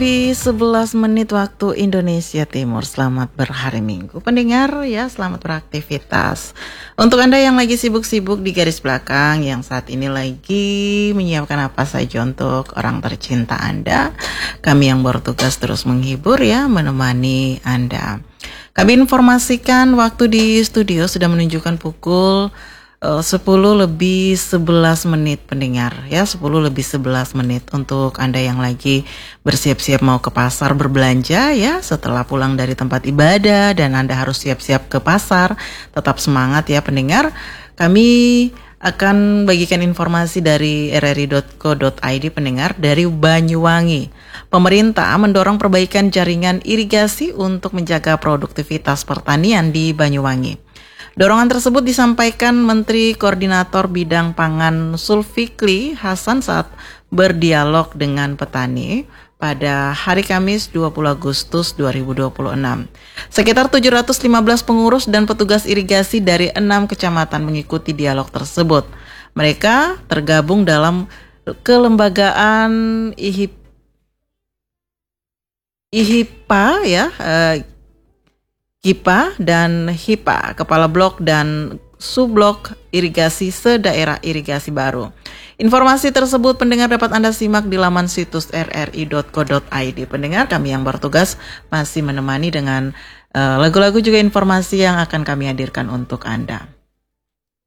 lebih 11 menit waktu Indonesia Timur. Selamat berhari Minggu. Pendengar ya, selamat beraktivitas. Untuk Anda yang lagi sibuk-sibuk di garis belakang, yang saat ini lagi menyiapkan apa saja untuk orang tercinta Anda, kami yang bertugas terus menghibur ya, menemani Anda. Kami informasikan waktu di studio sudah menunjukkan pukul 10 lebih 11 menit pendengar ya, 10 lebih 11 menit untuk Anda yang lagi bersiap-siap mau ke pasar berbelanja ya, setelah pulang dari tempat ibadah dan Anda harus siap-siap ke pasar. Tetap semangat ya pendengar. Kami akan bagikan informasi dari rri.co.id pendengar dari Banyuwangi. Pemerintah mendorong perbaikan jaringan irigasi untuk menjaga produktivitas pertanian di Banyuwangi. Dorongan tersebut disampaikan Menteri Koordinator Bidang Pangan Zulfikli Hasan saat berdialog dengan petani pada hari Kamis 20 Agustus 2026. Sekitar 715 pengurus dan petugas irigasi dari 6 kecamatan mengikuti dialog tersebut. Mereka tergabung dalam kelembagaan IHIPA ya, KIPA dan HIPA, Kepala Blok dan Subblok Irigasi Se-Daerah Irigasi Baru. Informasi tersebut pendengar dapat Anda simak di laman situs rri.co.id. Pendengar, kami yang bertugas masih menemani dengan lagu-lagu juga informasi yang akan kami hadirkan untuk Anda.